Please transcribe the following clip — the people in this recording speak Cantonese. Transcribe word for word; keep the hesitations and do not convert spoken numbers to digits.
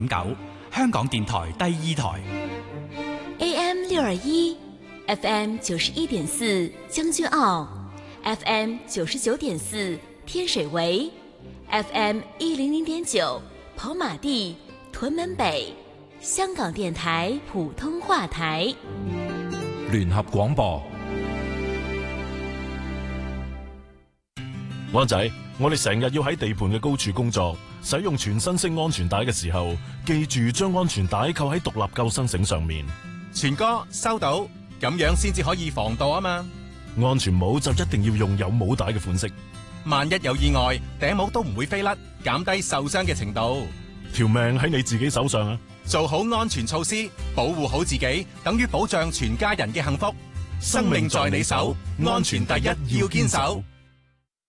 九香港電台第二台 A M 六二一 F M 九十一點四將軍澳 F M 九十九點四天水圍 F M 一零零點九跑馬地屯門北香港電台普通話台聯合廣播。 灣仔，我哋成日要喺地盤嘅高處工作，使用全身式安全帶嘅時候，記住將安全帶扣喺獨立救生繩上面。 全哥收到，咁樣先至可以防盜啊嘛。 安全帽就一定要用有帽帶嘅款式， 萬一有意外，頂帽都唔會飛甩，減低受傷嘅程度。 條命喺你自己手上啊！ 做好安全措施，保護好自己，等於保障全家人嘅幸福。生命在你手，安全第一，要堅守。